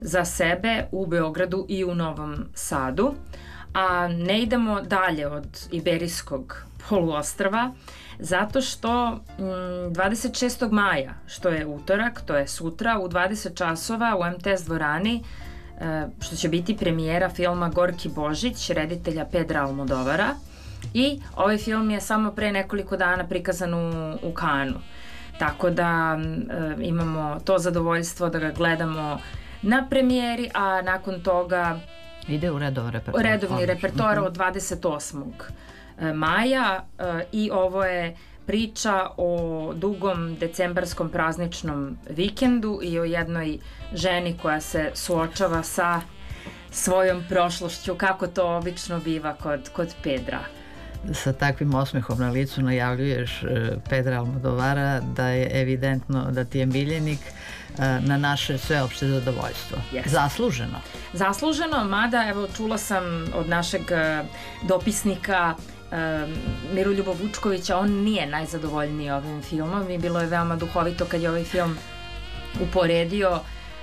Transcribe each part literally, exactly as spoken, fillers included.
za sebe u Beogradu i u Novom Sadu, a ne idemo dalje od Iberijskog poluostrva, zato što dvadeset šestog maja, što je utorak, to je sutra, u dvadeset časova u em te es dvorani, što će biti premijera filma Gorki Božić, reditelja Pedra Almodovara, i ovaj film je samo pre nekoliko dana prikazan u, u Kanu. Tako da e, imamo to zadovoljstvo da ga gledamo na premijeri, a nakon toga ide u redovni repertoar. Redovni repertoar od dvadeset osmog maja e, i ovo je priča o dugom decembarskom prazničnom vikendu i o jednoj ženi koja se suočava sa svojom prošlošću, kako to obično biva kod, kod Pedra. Sa takvim osmehom na licu najavljuješ Pedra Almodovara, da je evidentno da ti je miljenik na naše sveopšte zadovoljstvo. Yes. Zasluženo. Zasluženo, mada evo čula sam od našeg dopisnika Miroljuba Vučkovića, on nije najzadovoljniji ovim filmom i bilo je veoma duhovito kad je ovaj film uporedio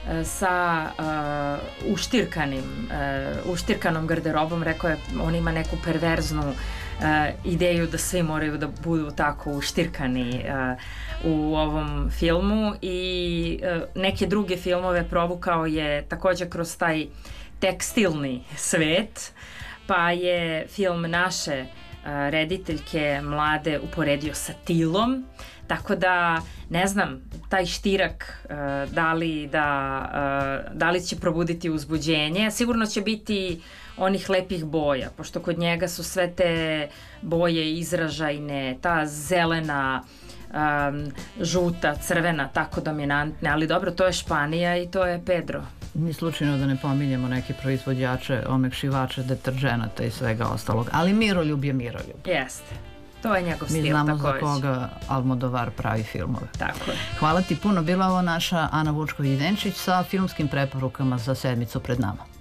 sa uh, uštirkanim, uh, uštirkanom garderobom. Rekao je, on ima neku perverznu uh, ideju da svi moraju da budu tako uštirkani uh, u ovom filmu i uh, neke druge filmove provukao je takođe kroz taj tekstilni svet, pa je film naše rediteljke mlade uporedio sa Tilom, tako da ne znam, taj štirak uh, da li da uh, da li će probuditi uzbuđenje. Sigurno će biti onih lepih boja, pošto kod njega su sve te boje izražajne, ta zelena, um, žuta, crvena, tako dominantne, ali dobro, to je Španija i to je Pedro. Ni slučajno da ne pominjemo neke proizvođače, omekšivače, deterženata i svega ostalog, ali Miroljub je Miroljub. Jeste, to je njegov stil. Mi znamo takođe za koga Almodovar pravi filmove. Tako je. Hvala ti puno, bila ovo naša Ana Vučković-Denčić sa filmskim preporukama za sedmicu pred nama.